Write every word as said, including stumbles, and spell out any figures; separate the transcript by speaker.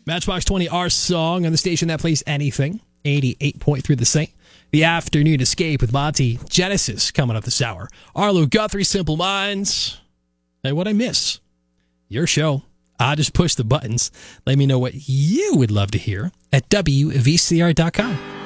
Speaker 1: Matchbox twenty, our song on the station that plays anything. eighty-eight point three The Saint. The Afternoon Escape with Monty. Genesis coming up this hour. Arlo Guthrie, Simple Minds. Hey, what I miss? Your show. I just push the buttons. Let me know what you would love to hear at W V C R dot com.